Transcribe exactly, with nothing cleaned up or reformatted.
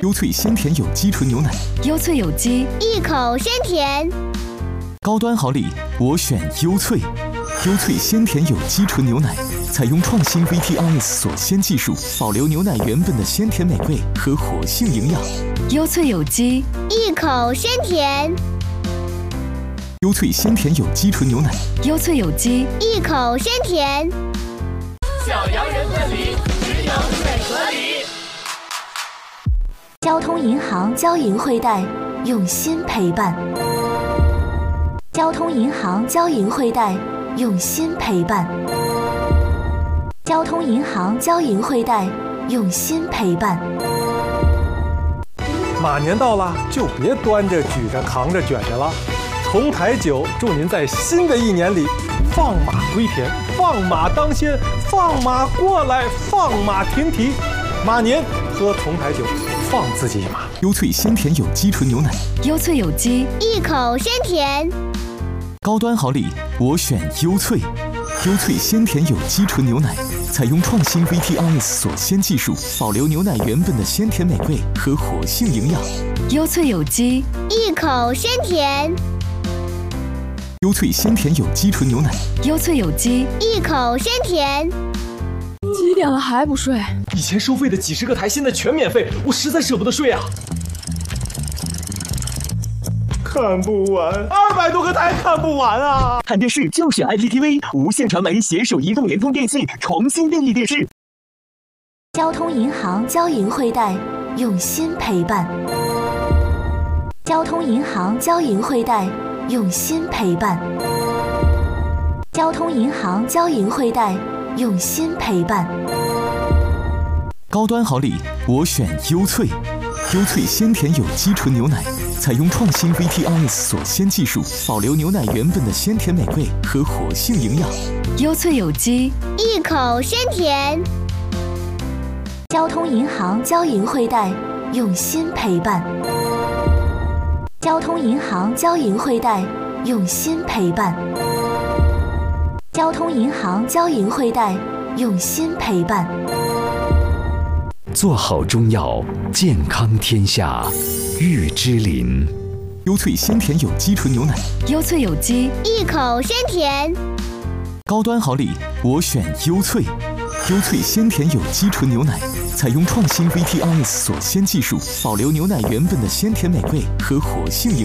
优脆鲜甜有机纯牛奶， 优脆有机， 一口鲜甜。 高端好礼，我选优脆。优脆鲜甜有机纯牛奶，采用创新 V T R S 锁鲜技术，保留牛奶原本的鲜甜美味和活性营养。 优脆有机， 一口鲜甜。 优脆鲜甜有机纯牛奶， 优脆有机， 一口鲜甜。 小洋人分离，只有水和梨。 交通银行交银汇贷，用心陪伴。交通银行交银汇贷，用心陪伴。交通银行交银汇贷，用心陪伴。 马年到了，就别端着、举着、扛着、卷着了。重台酒祝您在新的一年里放马归田，放马当先，放马过来，放马停蹄。马年喝重台酒，放自己一马。 优脆鲜甜有机纯牛奶， 优脆有机， 一口鲜甜。 高端好礼，我选优脆。优脆鲜甜有机纯牛奶，采用创新 V T R S 锁鲜技术，保留牛奶原本的鲜甜美味和活性营养。 优脆有机， 一口鲜甜。 优脆鲜甜有机纯牛奶， 优脆有机， 一口鲜甜。 几点了还不睡？ 以前收费的几十个台现在全免费，我实在舍不得睡啊！ 看不完，二百多个台看不完啊！ 看电视就选 I P T V， 无线传媒携手移动、联通电信重新定义电视。 交通银行交银汇贷，用心陪伴。交通银行交银汇贷，用心陪伴。交通银行交银汇贷，用心陪伴。 高端好礼，我选优脆。优脆鲜甜有机纯牛奶，采用创新 V T R S 锁鲜技术，保留牛奶原本的鲜甜美味和活性营养。 优脆有机， 一口鲜甜。 交通银行交银汇贷，用心陪伴。交通银行交银汇贷，用心陪伴。交通银行交银汇贷，用心陪伴。 做好中药，健康天下。玉芝林， 优脆鲜甜有机纯牛奶， 优脆有机， 一口鲜甜。 高端好礼，我选优脆。优脆鲜甜有机纯牛奶，采用创新 V T R S 锁鲜技术，保留牛奶原本的鲜甜美味和活性营养。